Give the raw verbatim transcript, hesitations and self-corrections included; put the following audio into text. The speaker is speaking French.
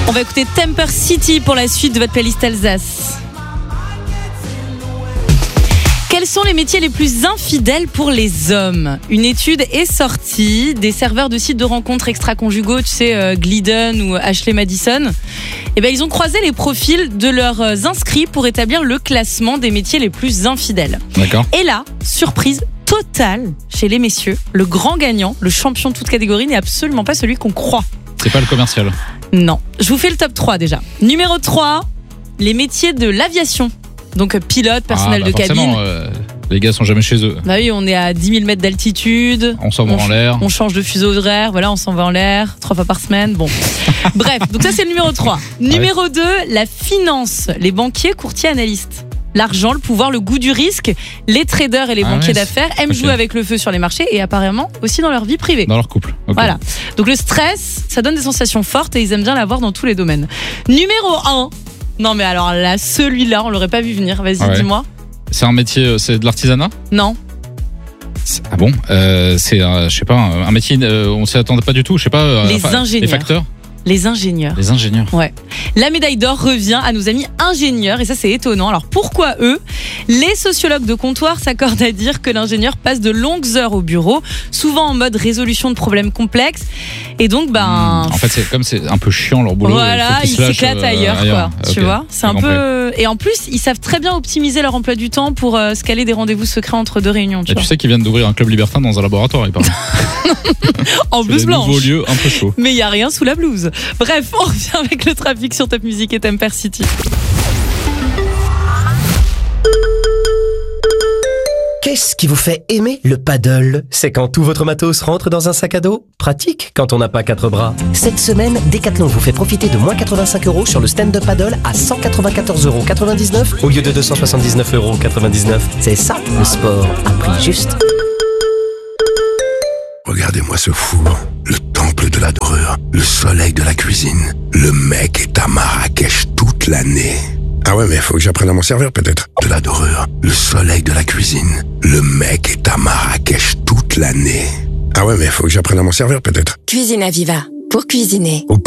On va écouter Temper City pour la suite de votre playlist Alsace. Quels sont les métiers les plus infidèles pour les hommes ? Une étude est sortie des serveurs de sites de rencontres extra-conjugaux, tu sais, euh, Glidden ou Ashley Madison. Eh ben, ils ont croisé les profils de leurs inscrits pour établir le classement des métiers les plus infidèles. D'accord. Et là, surprise totale chez les messieurs, le grand gagnant, le champion de toute catégorie n'est absolument pas celui qu'on croit. C'est pas le commercial. Non. Je vous fais le top trois déjà. Numéro trois, les métiers de l'aviation. Donc pilote, personnel ah, bah de cabine. Euh, les gars sont jamais chez eux. Bah oui, on est à dix mille mètres d'altitude. On s'en va en l'air. On change de fuseau horaire. Voilà, on s'en va en l'air trois fois par semaine. Bon. Bref, donc ça c'est le numéro trois. Numéro ouais. deux, la finance. Les banquiers, courtiers, analystes. L'argent, le pouvoir, le goût du risque. Les traders et les ah banquiers ouais, d'affaires aiment okay. jouer avec le feu sur les marchés et apparemment aussi dans leur vie privée. Dans leur couple. Okay. Voilà. Donc le stress, ça donne des sensations fortes et ils aiment bien l'avoir dans tous les domaines. Numéro un. Non mais alors là, celui-là, on l'aurait pas vu venir. Vas-y, ah ouais. dis-moi. C'est un métier, c'est de l'artisanat ? Non. C'est, ah bon euh, C'est, euh, je sais pas, un métier, euh, on s'y attendait pas du tout. Je sais pas. Euh, les enfin, ingénieurs. Les facteurs. Les ingénieurs. Les ingénieurs. Ouais. La médaille d'or revient à nos amis ingénieurs et ça c'est étonnant. Alors pourquoi eux ? Les sociologues de comptoir s'accordent à dire que l'ingénieur passe de longues heures au bureau, souvent en mode résolution de problèmes complexes et donc ben. Mmh. En fait c'est comme c'est un peu chiant leur boulot. Voilà, ils s'éclatent euh, ailleurs, ailleurs quoi. Tu okay. vois, c'est un compris. peu. Et en plus ils savent très bien optimiser leur emploi du temps pour euh, se caler des rendez-vous secrets entre deux réunions. Tu, et vois. tu sais qu'ils viennent d'ouvrir un club libertin dans un laboratoire, il paraît. En blouse blanche. Nouveau lieu un peu chaud. Mais il y a rien sous la blouse. Bref, on revient avec le trafic sur Top Music et Temper City. Qu'est-ce qui vous fait aimer le paddle ? C'est quand tout votre matos rentre dans un sac à dos ? Pratique quand on n'a pas quatre bras. Cette semaine, Decathlon vous fait profiter de moins quatre-vingt-cinq euros sur le stand-up paddle à cent quatre-vingt-quatorze euros quatre-vingt-dix-neuf au lieu de deux cent soixante-dix-neuf euros quatre-vingt-dix-neuf. C'est ça, le sport à prix juste. Regardez-moi ce four, le temple de la dorure, le soleil de la cuisine. Le mec est à Marrakech toute l'année. Ah ouais, mais faut que j'apprenne à m'en servir peut-être. De la dorure, le soleil de la cuisine. Le mec est à Marrakech toute l'année. Ah ouais, mais faut que j'apprenne à m'en servir peut-être. Cuisine Aviva, pour cuisiner. Au